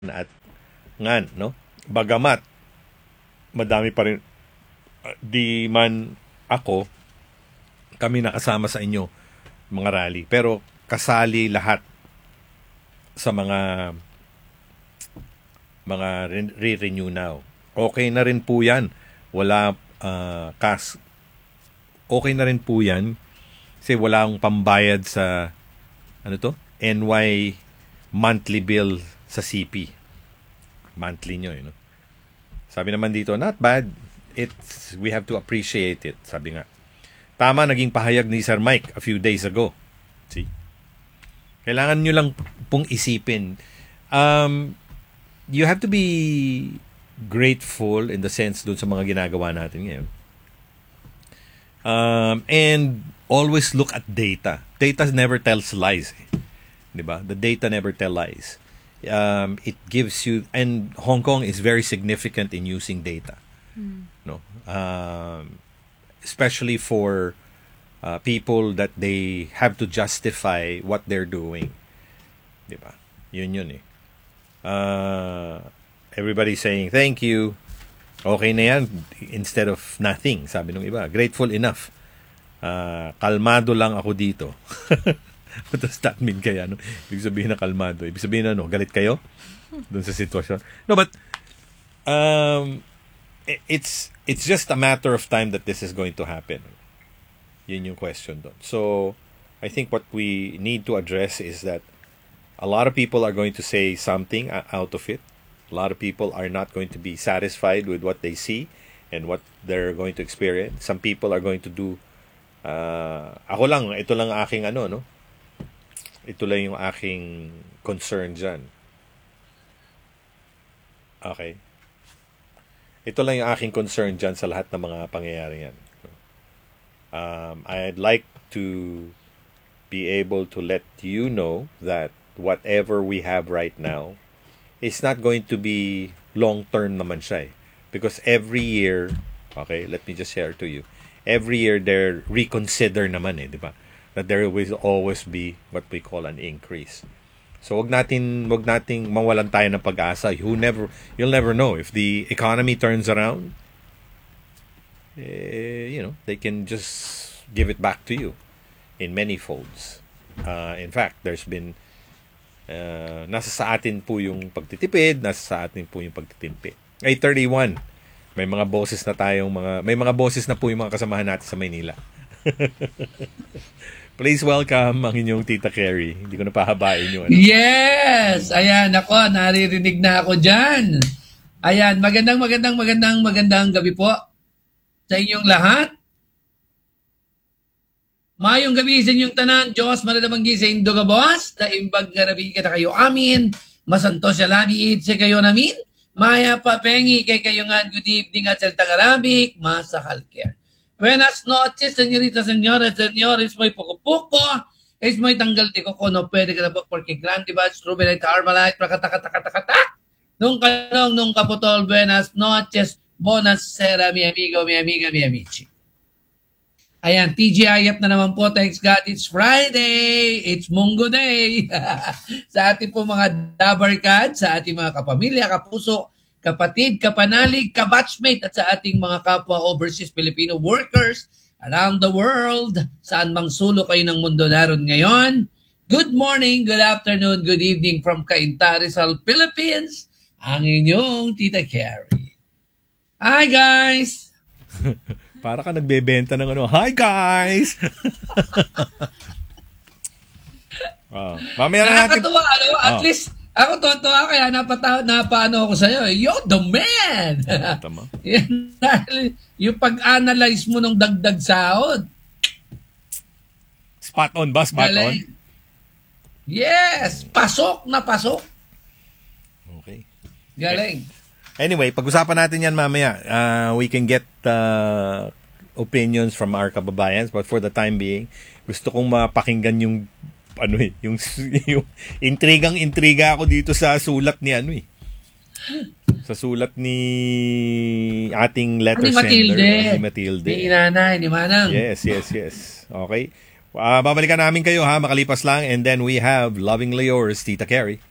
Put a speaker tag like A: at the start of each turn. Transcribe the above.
A: at ngan, no? Bagamat madami pa rin di man ako kami nakasama sa inyo mga rally, pero kasali lahat sa mga re-renew now. Okay na rin po 'yan. Wala okay na rin po 'yan kasi wala akong pambayad sa NY monthly bill sa CP. Monthly nyo, you know. Sabi naman dito, not bad. We have to appreciate it. Sabi nga. Tama, naging pahayag ni Sir Mike a few days ago. See? Kailangan nyo lang pong isipin. You have to be grateful in the sense dun sa mga ginagawa natin ngayon. And always look at data. Data never tells lies. Diba? The data never tell lies. It gives you, and Hong Kong is very significant in using data. No, especially for people that they have to justify what they're doing. Diba? Yun eh. Everybody saying thank you. Okay na yan instead of nothing, sabi nung iba. Grateful enough. Kalmado lang ako dito. What does that mean kaya? No? Ibig sabihin na kalmado. Ibig sabihin na galit kayo dun sa sitwasyon. No, but it's just a matter of time that this is going to happen. Yun yung question doon. So, I think what we need to address is that a lot of people are going to say something out of it. A lot of people are not going to be satisfied with what they see and what they're going to experience. Some people are going to do ito lang aking no? Ito lang yung aking concern dyan. Okay. Ito lang yung aking concern dyan sa lahat ng mga pangyayari yan. I'd like to be able to let you know that whatever we have right now is not going to be long-term naman siya eh. Because every year, okay, let me just share to you, every year they're reconsider naman eh, di ba? That there will always be what we call an increase. So wag nating mawalan tayo ng pag-asa. You'll never know if the economy turns around. They can just give it back to you in many folds. In fact, there's been nasa sa atin po yung pagtitipid, nasa sa atin po yung pagtitimpi. 8:31. May mga boses na po yung mga kasamahan natin sa Maynila. Please welcome ang inyong Tita Carrie. Hindi ko na pahabain yung
B: Yes! Ayan, ako, naririnig na ako dyan. Ayan, magandang gabi po sa inyong lahat. Mayong gabi sa inyong tanan, Diyos, manadamanggi sa Indoga Boss, na imbag nga rabi ka na kayo amin, masantos siya labi sa kayo namin, maya papengi kay kayo nga, good evening at Saltang Arabic, masakal care. Buenas noches, señoritas, señores, may puko-puko, es may tanggal di ko no pwede ka na po porque grande ba, strawberry carmelite, prakatakatakatakatak. Nung kaputol, buenas noches, buenas sera, mi amigo, mi amiga, mi amici. Ayan, TGIF na naman po, thanks God, it's Friday, it's Munggo Day. Sa ating po mga dabarkad, sa ating mga kapamilya, kapuso, kapatid, kapanalig, kabatchmate at sa ating mga kapwa overseas Filipino workers around the world, saan mang sulok kayo ng mundo naroon ngayon. Good morning, good afternoon, good evening from Cainta, Rizal, Philippines, ang inyong Tita Carrie. Hi guys!
A: Para ka nagbebenta ng hi guys! Mamaya na natin.
B: Nakakatuwa, at least ako totoo kaya napaano ako sa'yo. You're the man!
A: Tama.
B: Yung pag-analyze mo ng dagdag sahod.
A: Spot on ba? Spot on?
B: Yes! Pasok na pasok.
A: Okay.
B: Galing.
A: Anyway, pag-usapan natin yan mamaya. We can get opinions from our kababayans, but for the time being, gusto kong mapakinggan yung yung intriga ako dito sa sulat ni sa sulat ni ating letter sender ni Matilde.
B: Ni Nanay, ni Manang.
A: Yes. Okay. Babalikan namin kayo makalipas lang, and then we have lovingly yours, Tita Carrie.